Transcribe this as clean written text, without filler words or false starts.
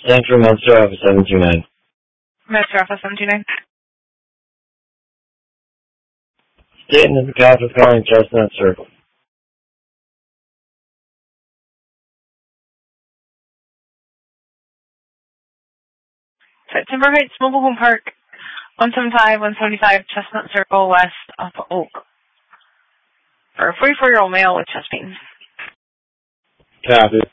Central Monster Office 729. Monster Office 729. Staten is the capital calling Chestnut Circle. Timber Heights Mobile Home Park, 175, 175 Chestnut Circle, west of Oak. For a 44-year-old male with chest pain. Copy.